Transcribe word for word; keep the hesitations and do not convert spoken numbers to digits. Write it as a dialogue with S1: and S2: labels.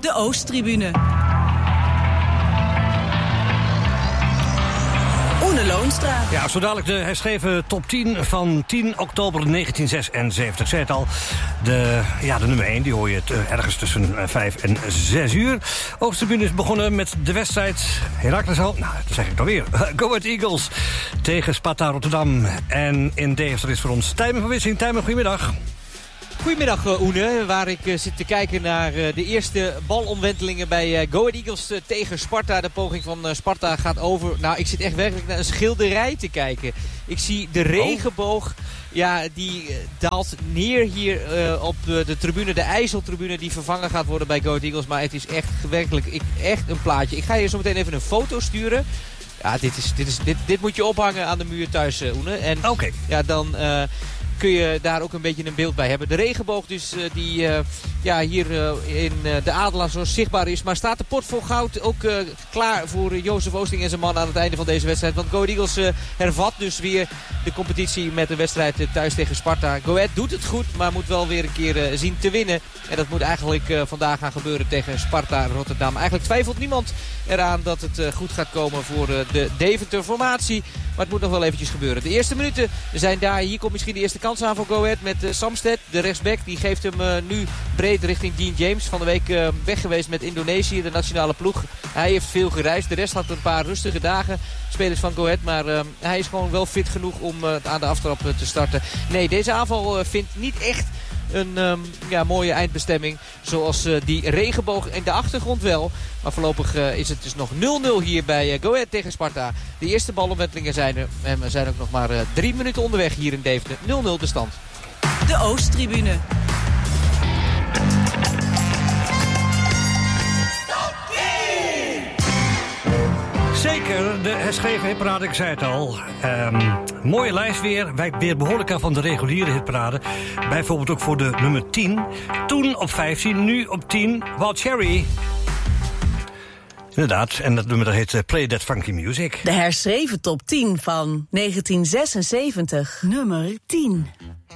S1: De Oosttribune. Oene Loonstra.
S2: Ja, zo dadelijk de herschreven top tien van tien oktober negentien zesenzeventig. Ik zei het al, de, ja, de nummer één, die hoor je het, uh, ergens tussen uh, vijf en zes uur. Oosttribune is begonnen met de wedstrijd Heracles Al. Nou, dat zeg ik dan weer. Go Ahead Eagles tegen Sparta Rotterdam. En in Deventer is voor ons Tijmen van Wissing. Tijmen, goedemiddag.
S3: Goedemiddag Oene, waar ik uh, zit te kijken naar uh, de eerste balomwentelingen bij uh, Go Ahead Eagles uh, tegen Sparta. De poging van uh, Sparta gaat over. Nou, ik zit echt werkelijk naar een schilderij te kijken. Ik zie de regenboog, ja, die uh, daalt neer hier uh, op uh, de tribune, de IJsseltribune, die vervangen gaat worden bij Go Ahead Eagles. Maar het is echt werkelijk ik, echt een plaatje. Ik ga je zo meteen even een foto sturen. Ja, dit, is, dit, is, dit, dit moet je ophangen aan de muur thuis, uh, Oene. En
S2: okay.
S3: ja, dan Uh, kun je daar ook een beetje een beeld bij hebben. De regenboog dus uh, die uh, ja, hier uh, in uh, de Adelaar zo zichtbaar is. Maar staat de pot vol goud ook uh, klaar voor uh, Jozef Oosting en zijn man aan het einde van deze wedstrijd. Want Go Ahead Eagles uh, hervat dus weer de competitie met de wedstrijd uh, thuis tegen Sparta. Go Ahead doet het goed, maar moet wel weer een keer uh, zien te winnen. En dat moet eigenlijk uh, vandaag gaan gebeuren tegen Sparta Rotterdam. Eigenlijk twijfelt niemand eraan dat het uh, goed gaat komen voor uh, de Deventer formatie. Maar het moet nog wel eventjes gebeuren. De eerste minuten zijn daar. Hier komt misschien de eerste kans aan voor Go Ahead met uh, Samsted, de rechtsback. Die geeft hem uh, nu breed richting Dean James. Van de week uh, weg geweest met Indonesië, de nationale ploeg. Hij heeft veel gereisd. De rest had een paar rustige dagen. Spelers van Go Ahead. Maar uh, hij is gewoon wel fit genoeg om uh, aan de aftrap uh, te starten. Nee, deze aanval uh, vindt niet echt een um, ja, mooie eindbestemming. Zoals uh, die regenboog in de achtergrond wel. Maar voorlopig uh, is het dus nog nul nul hier bij uh, Go Ahead tegen Sparta. De eerste balomwentelingen zijn er. En we zijn ook nog maar uh, drie minuten onderweg hier in Deventer. nul nul de stand.
S1: De Oosttribune.
S2: Zeker, de herschreven hitparade, ik zei het al. Um, mooie lijst weer, wijkt weer behoorlijk af van de reguliere hitparade. Bijvoorbeeld ook voor de nummer tien. Toen op vijftien, nu op tien, Wild Cherry. Inderdaad, en dat nummer dat heet uh, Play That Funky Music.
S1: De herschreven top tien van negentien zesenzeventig. Nummer tien.